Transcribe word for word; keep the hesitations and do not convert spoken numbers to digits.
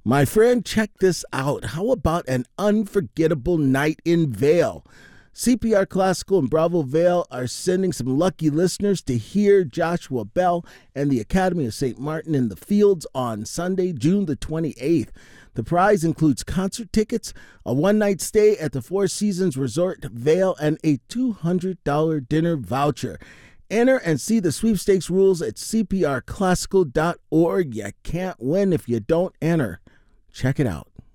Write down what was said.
My friend, check this out. How about an unforgettable night in Vail? C P R Classical and Bravo Vail are sending some lucky listeners to hear Joshua Bell and the Academy of Saint Martin in the Fields on Sunday, June the twenty-eighth. The prize includes concert tickets, a one-night stay at the Four Seasons Resort Vail, and a two hundred dollars dinner voucher. Enter and see the sweepstakes rules at c p r classical dot org. You can't win if you don't enter. Check it out.